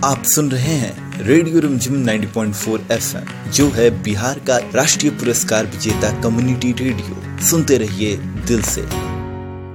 आप सुन रहे हैं रेडियो रिमझिम 90.4 FM, जो है बिहार का राष्ट्रीय पुरस्कार विजेता कम्युनिटी रेडियो। सुनते रहिए दिल से।